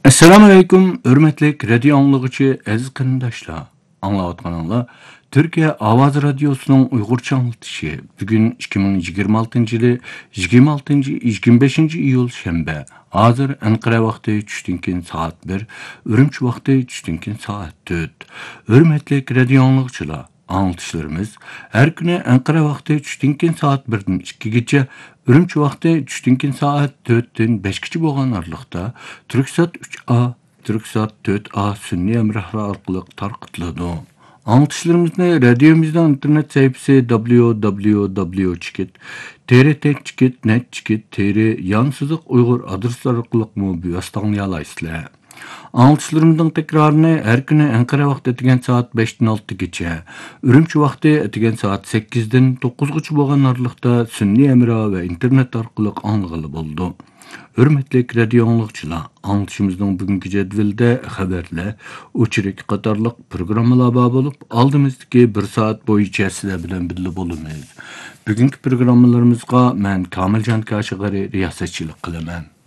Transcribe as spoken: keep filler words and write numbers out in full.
Assalamu alaykum, hörmetlik radio anlıqçı aziz qındaşlar. Anlayotganlar Türkiye Avaz Radyosu'nun Uygurca anlatışı. Bugün iki bin yigirma altıncı yılı yigirma altıncı yigirma beşinci iyul şembe. Hazır Ankara vakti düştünkin saat bir, Ürümçi vakti düştünkin saat dört. Hörmetlik radio anlıqçılar. Anlatışlarımız her günü Ankara vakti düştünkin saat birden ikkigacha, Ürümçi vakti düştünkin saat dörtden beşgacha bo'lgan aralıqda Türksat üç A, Türksat dört A sünni emrahlar arqılı tarqıtıldı. Anlatışlarımızda radyomuzdan internet sayfası w w w chikit t r t chikit net chikit t r yansızıq Uygur adresi arqılı mu biyastağınlayalayısılar. Anlatışlarımızın tekrarını her günü Ankara vakti etigen saat beşten altıgacha, Ürümçi vakti etigen saat sekkizden dokuzgacha bo'lgan aralıqda sünni emra ve internet arqılı anlıqılı boldu. Hürmetlik radio anlıqçılar, anlatışımızın bugünkü cedvilde haberler, uçurik qatarlıq programmalar bar bolup, aldığımızdaki bir saat boyunca sizler bilen birli bolumuz. Bugünkü programmalarımızga men Kamiljan Kaşıqari riyasetçilik qilaman.